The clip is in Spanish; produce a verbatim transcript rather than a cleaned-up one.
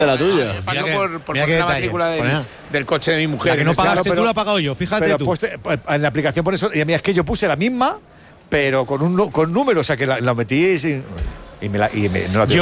la tuya. Pasó Mira por, que- por mira poner qué la detalle. matrícula del, Bueno. del coche de mi mujer. La que en no este pagaste caso, tú la he pagado yo, fíjate pero tú. pues, en la aplicación por eso, y a mí es que yo puse la misma, pero con un con números, o sea que la, la metí sin, y, me la, y me, no la tengo.